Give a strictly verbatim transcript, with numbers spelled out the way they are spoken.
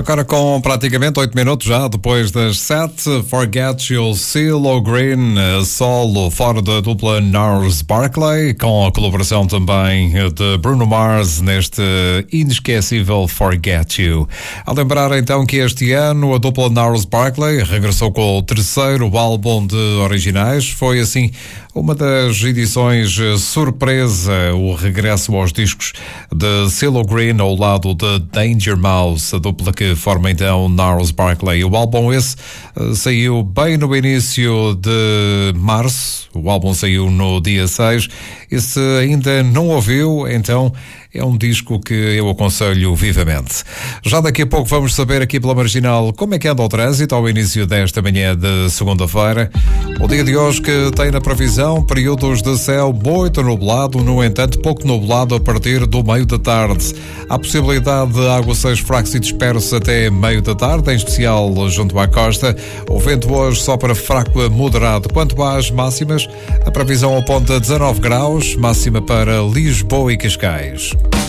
Agora com praticamente oito minutos já depois das sete, Forget You, CeeLo Green, solo fora da dupla Gnarls Barkley, com a colaboração também de Bruno Mars neste inesquecível Forget You. A lembrar então que este ano a dupla Gnarls Barkley regressou com o terceiro álbum de originais, foi assim uma das edições surpresa, o regresso aos discos de CeeLo Green ao lado de Danger Mouse, a dupla que forma então Gnarls Barkley. O álbum esse uh, saiu bem no início de março, o álbum saiu no dia seis, e se ainda não ouviu, então é um disco que eu aconselho vivamente. Já daqui a pouco vamos saber aqui pela Marginal como é que anda o trânsito ao início desta manhã de segunda-feira. O dia de hoje que tem na previsão períodos de céu muito nublado, no entanto pouco nublado a partir do meio da tarde. Há possibilidade de aguaceiros fracos e dispersos até meio da tarde, em especial junto à costa. O vento hoje só para fraco a moderado. Quanto às máximas, a previsão aponta dezanove graus, máxima para Lisboa e Cascais.